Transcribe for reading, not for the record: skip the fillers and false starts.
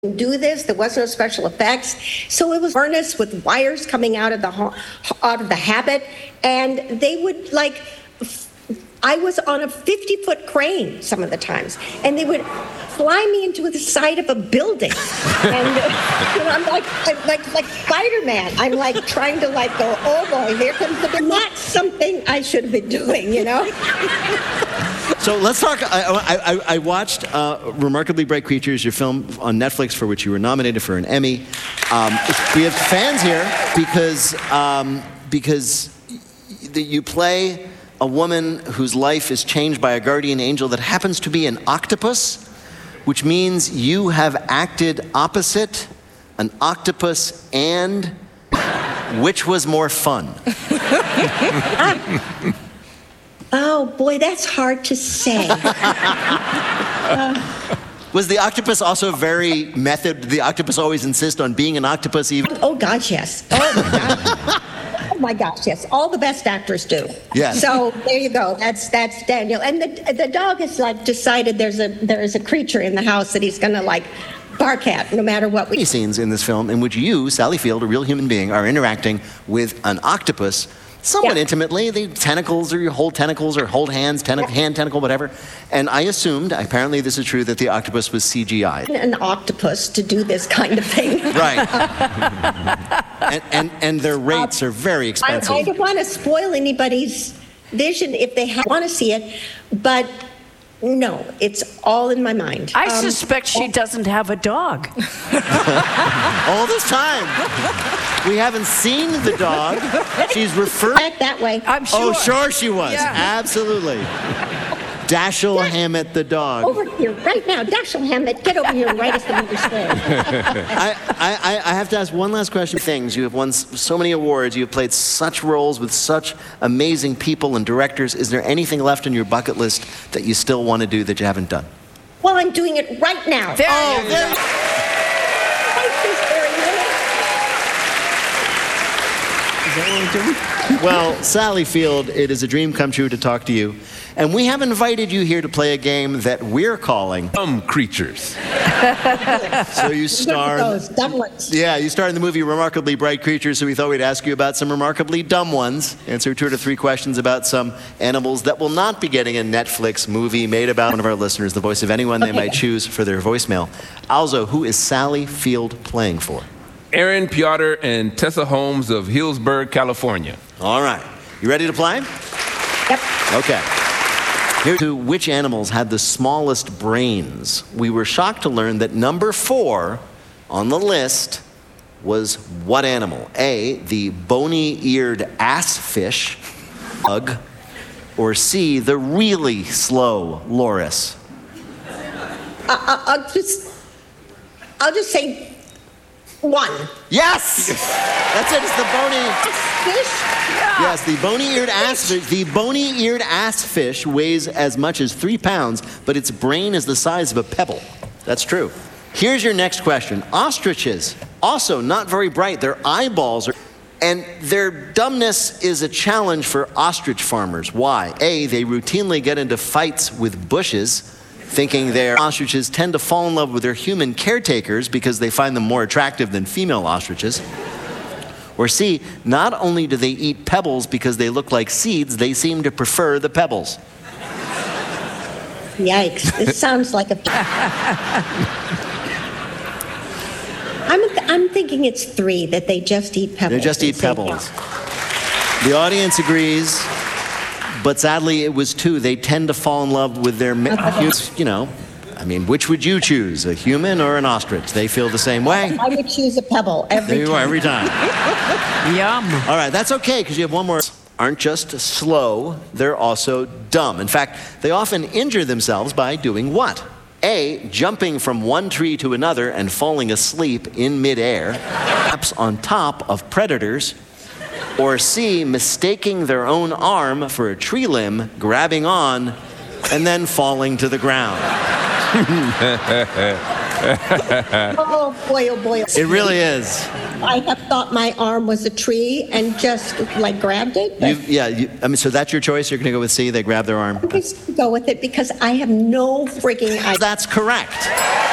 do this. There was no special effects, so it was harness with wires coming out of the habit, and they would I was on a 50-foot crane some of the times, and they would fly me into the side of a building, and I'm like Spider-Man. I'm like trying to go, oh boy, here comes the big. Not something I should have been doing, So let's talk. I watched Remarkably Bright Creatures, your film on Netflix, for which you were nominated for an Emmy. We have fans here because you play a woman whose life is changed by a guardian angel that happens to be an octopus, which means you have acted opposite an octopus, and which was more fun? Oh, boy, that's hard to say. Was the octopus also very method? Did the octopus always insist on being an octopus even? Oh, gosh, yes. Oh, my gosh. Oh, my gosh, yes. All the best actors do. Yes. So there you go. That's Daniel. And the dog has, decided there is a creature in the house that he's going to, bark at no matter what. Scenes in this film in which you, Sally Field, a real human being, are interacting with an octopus somewhat intimately. The tentacles, or you hold tentacles, or hold hands, hand tentacle, whatever. And I assumed, apparently this is true, that the octopus was CGI. An octopus to do this kind of thing. Right. and their rates are very expensive. I don't want to spoil anybody's vision if they want to see it, but no, it's all in my mind. I suspect she doesn't have a dog. All this time. We haven't seen the dog. She's referred back that way. I'm sure. Oh, sure she was. Yeah. Absolutely. Dashiell Hammett the dog. Over here, right now. Dashiell Hammett, get over here and write us the movie script. I have to ask one last question. Things. You have won so many awards. You have played such roles with such amazing people and directors. Is there anything left on your bucket list that you still want to do that you haven't done? Well, I'm doing it right now. There you go. Is that what we're doing? Well, Sally Field, it is a dream come true to talk to you. And we have invited you here to play a game that we're calling Dumb Creatures. So you star those dumb ones. Yeah, you star in the movie Remarkably Bright Creatures, so we thought we'd ask you about some remarkably dumb ones. Answer 2 to 3 questions about some animals that will not be getting a Netflix movie made about one of our listeners, the voice of anyone they might choose for their voicemail. Also, who is Sally Field playing for? Aaron, Piotr, and Tessa Holmes of Hillsburg, California. All right. You ready to play? Yep. Okay. Here to which animals had the smallest brains? We were shocked to learn that number 4 on the list was what animal? A, the bony-eared assfish, bug, or C, the really slow loris? I'll just say 1. Yes! That's it. It's the bony... Fish? Yeah. Yes, the bony-eared assfish. The bony-eared assfish weighs as much as 3 pounds, but its brain is the size of a pebble. That's true. Here's your next question. Ostriches, also not very bright. Their eyeballs are... And their dumbness is a challenge for ostrich farmers. Why? A, they routinely get into fights with bushes, thinking their ostriches tend to fall in love with their human caretakers because they find them more attractive than female ostriches. Or C, not only do they eat pebbles because they look like seeds, they seem to prefer the pebbles. Yikes. This sounds like a... I'm thinking it's 3, that they just eat pebbles. They just eat pebbles. The audience agrees, but sadly it was 2. They tend to fall in love with their, which would you choose, a human or an ostrich? They feel the same way. I would choose a pebble every time. Every time. Yum. All right, that's okay, because you have one more. Aren't just slow, they're also dumb. In fact, they often injure themselves by doing what? A, jumping from one tree to another and falling asleep in midair, perhaps on top of predators. Or C, mistaking their own arm for a tree limb, grabbing on, and then falling to the ground. Oh boy, oh boy. It really is. I have thought my arm was a tree and just grabbed it. So that's your choice? You're going to go with C, they grab their arm? I'm just going to go with it because I have no freaking idea. That's correct.